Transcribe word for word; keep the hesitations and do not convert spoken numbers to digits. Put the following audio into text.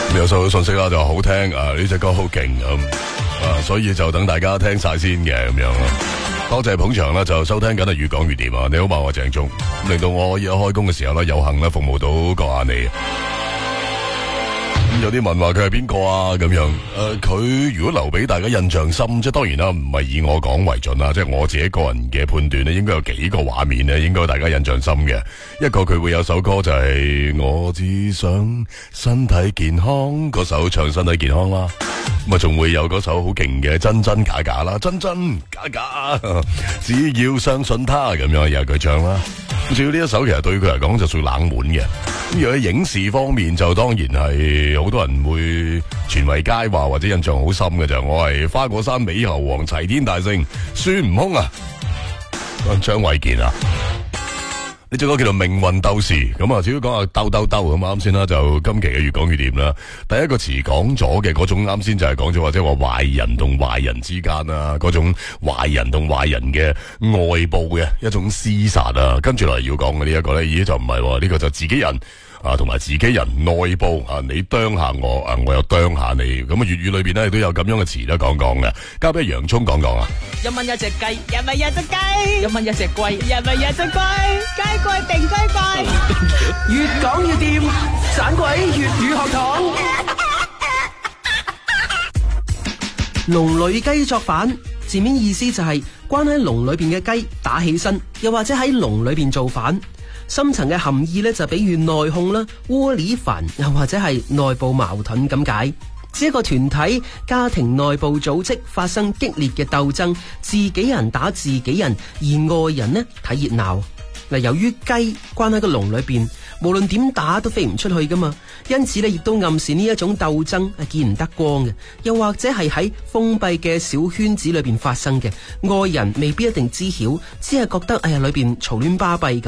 有收到信息啦，就好聽啊！呢隻歌好勁咁啊，所以就等大家聽晒先嘅咁樣咯。多謝捧場啦，就收聽緊係越講越掂啊！你好嘛，我鄭中，令到我可以喺開工嘅時候咧，有幸咧服務到各下你。咁有啲問話佢係邊個啊？咁樣誒，佢、呃、如果留俾大家印象深，即係當然啦，唔係以我講為準啦，即係我自己個人嘅判斷咧，應該有幾個畫面咧，應該大家印象深嘅。一個佢會有首歌就係、是、我只想身體健康，嗰首唱身體健康啦。咁啊，仲會有嗰首好勁嘅真真假假啦，真真假假，只要相信他咁樣，又係佢唱啦。至於呢一首其實對佢嚟講就算冷門嘅。咁如果喺影視方面就當然係好多人會傳為佳話或者印象好深嘅就係我係花果山美猴王齊天大聖孫悟空啊，張衛健啊。呢隻歌叫做命運鬥士，咁啊，至於講下鬥鬥鬥咁啱先啦，就今期嘅越講越掂啦。第一個詞講咗嘅嗰種啱先就係講咗或者話壞人同壞人之間啊，嗰種壞人同壞人嘅外部嘅一種廝殺啊，跟住嚟要講嘅呢一個咧，咦就唔係喎，呢個就自己人。啊，同埋自己人內部啊，你啄下我啊，我又啄下你，咁啊粵語裏邊咧亦都有咁樣嘅詞咧講講嘅，交俾洋蔥講講啊。 一蚊一隻雞，一蚊一隻雞，一蚊一隻龜，一蚊一隻龜，雞貴定雞貴，越講越掂，盞鬼粵語學堂。 籠裏雞作反，字面意思就係關喺籠裏邊嘅雞打起身，又或者喺籠裏邊造反。深層嘅含義咧就比喻內訌啦、窩裏煩，又或者係內部矛盾咁解。指一個團體、家庭內部組織發生激烈嘅鬥爭，自己人打自己人，而外人呢睇熱鬧。嗱，由於雞關喺個籠裏邊，無論點打都飛唔出去噶嘛，因此咧亦都暗示呢一種鬥爭係見唔得光嘅，又或者係喺封閉嘅小圈子裏邊發生嘅，外人未必一定知曉，只係覺得哎呀裏邊嘈亂巴閉。